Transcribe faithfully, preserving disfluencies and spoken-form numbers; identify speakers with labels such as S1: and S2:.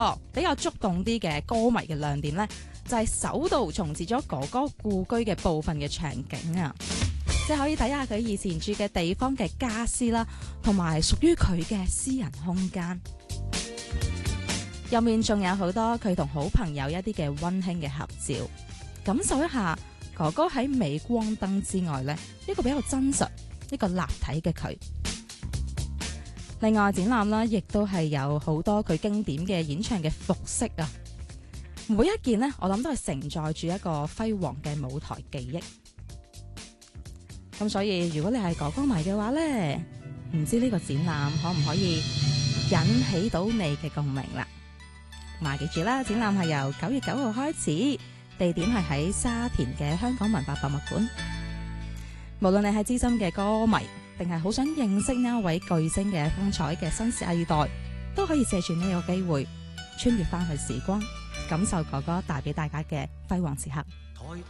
S1: 哦，比較觸動啲嘅歌迷嘅亮點呢，就係首度重置咗哥哥故居嘅部分嘅場景啊，即係可以睇下佢以前住嘅地方嘅家私啦，同埋屬於佢嘅私人空間。入面仲有好多佢同好朋友一啲嘅溫馨嘅合照，感受一下哥哥喺鎂光燈之外呢，一個比較真實、一個立體嘅佢。另外展覽啦，亦都係有好多佢經典嘅演唱嘅服飾啊，每一件呢，我諗都係承載住一個輝煌嘅舞台記憶。咁所以如果你係哥哥迷嘅話呢，唔知呢個展覽可唔可以引起到你嘅共鳴啦？嘛，記住啦，展覽係由九月九號開始，地點係喺沙田嘅香港文化博物館。無論你係資深嘅歌迷，定係好想認識呢一位巨星嘅風采嘅新世代，都可以借住呢個機會穿越翻去時光，感受哥哥帶俾大家嘅輝煌時刻。